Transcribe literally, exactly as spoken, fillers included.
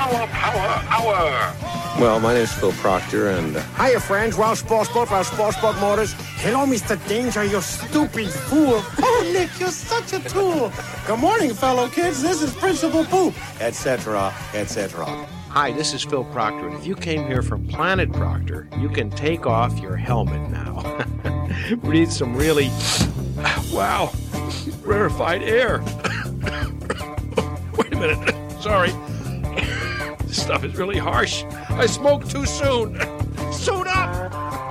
Flower Power Hour. Well, my name's Phil Proctor, and... Uh, Hiya, friends. Ralph Sportsbook, Ralph Sportsbook Motors. Hello, Mister Danger, you stupid fool. Oh, Nick, you're such a tool. Good morning, fellow kids. This is Principal Poop, et cetera, et cetera. Hi, this is Phil Proctor, and if you came here from Planet Proctor, you can take off your helmet now. Breathe some really, wow, rarefied air. Wait a minute. Sorry. This stuff is really harsh. I smoked too soon.